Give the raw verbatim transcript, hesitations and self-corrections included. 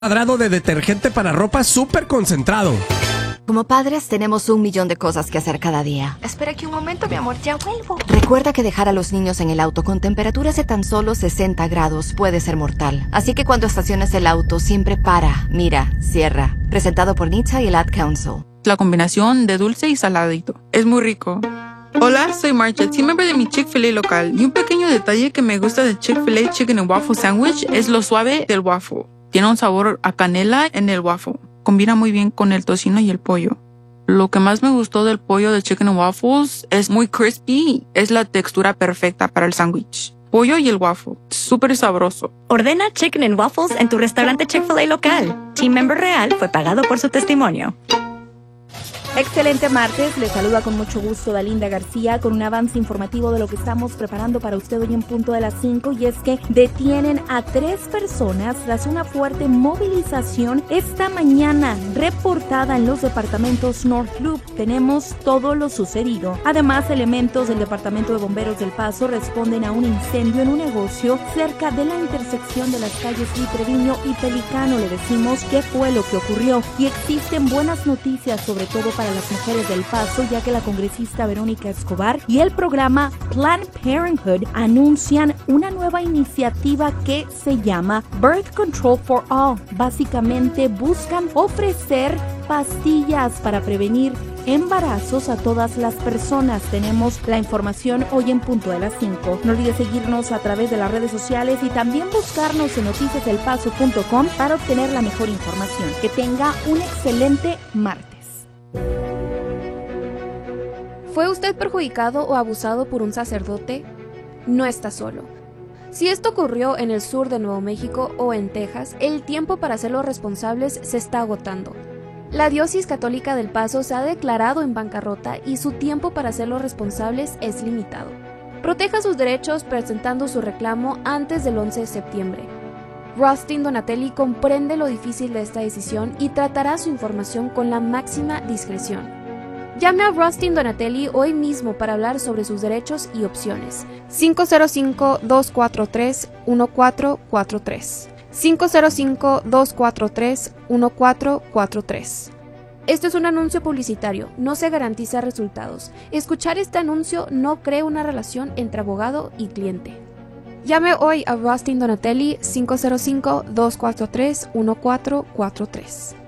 cuadrado de detergente para ropa súper concentrado. Como padres tenemos un millón de cosas que hacer cada día. Espera aquí un momento, mi amor, ya vuelvo. Recuerda que dejar a los niños en el auto con temperaturas de tan solo sesenta grados puede ser mortal. Así que cuando estaciones el auto, siempre para, mira, cierra. Presentado por Nitsa y el Ad Council. La combinación de dulce y saladito. Es muy rico. Hola, soy Marcha, team member de mi Chick-fil-A local. Y un pequeño detalle que me gusta de Chick-fil-A Chicken and Waffle Sandwich es lo suave del waffle. Tiene un sabor a canela en el waffle. Combina muy bien con el tocino y el pollo. Lo que más me gustó del pollo de Chicken and Waffles es muy crispy. Es la textura perfecta para el sándwich. Pollo y el waffle. Súper sabroso. Ordena Chicken and Waffles en tu restaurante Chick-fil-A local. Team member real fue pagado por su testimonio. Excelente martes, les saluda con mucho gusto Dalinda García con un avance informativo de lo que estamos preparando para usted hoy en punto de las cinco, y es que detienen a tres personas tras una fuerte movilización esta mañana reportada en los departamentos North Loop. Tenemos todo lo sucedido. Además, elementos del Departamento de Bomberos del Paso responden a un incendio en un negocio cerca de la intersección de las calles Vitreviño y Pelicano. Le decimos qué fue lo que ocurrió y existen buenas noticias, sobre todo para para las mujeres del Paso, ya que la congresista Verónica Escobar y el programa Planned Parenthood anuncian una nueva iniciativa que se llama Birth Control for All. Básicamente buscan ofrecer pastillas para prevenir embarazos a todas las personas. Tenemos la información hoy en punto de las cinco. No olvides seguirnos a través de las redes sociales y también buscarnos en noticias del paso punto com para obtener la mejor información. Que tenga un excelente martes. ¿Fue usted perjudicado o abusado por un sacerdote? No está solo. Si esto ocurrió en el sur de Nuevo México o en Texas, el tiempo para hacerlos responsables se está agotando. La Diócesis Católica del Paso se ha declarado en bancarrota y su tiempo para hacerlos responsables es limitado. Proteja sus derechos presentando su reclamo antes del once de septiembre. Rustin Donatelli comprende lo difícil de esta decisión y tratará su información con la máxima discreción. Llame a Rustin Donatelli hoy mismo para hablar sobre sus derechos y opciones. cinco cero cinco, dos cuatro tres, uno cuatro cuatro tres. cinco cero cinco, dos cuatro tres, uno cuatro cuatro tres. Este es un anuncio publicitario, no se garantiza resultados. Escuchar este anuncio no crea una relación entre abogado y cliente. Llame hoy a Rustin Donatelli cinco cero cinco, dos cuatro tres, uno cuatro cuatro tres.